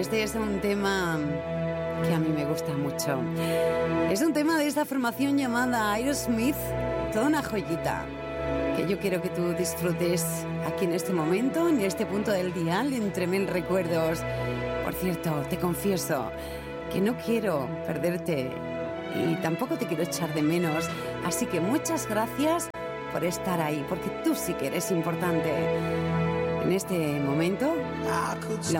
Este es un tema que a mí me gusta mucho. Es un tema de esta formación llamada Aerosmith, toda una joyita, que yo quiero que tú disfrutes aquí en este momento, en este punto del dial, entre mil recuerdos. Por cierto, te confieso que no quiero perderte y tampoco te quiero echar de menos, así que muchas gracias por estar ahí, porque tú sí que eres importante. En este momento,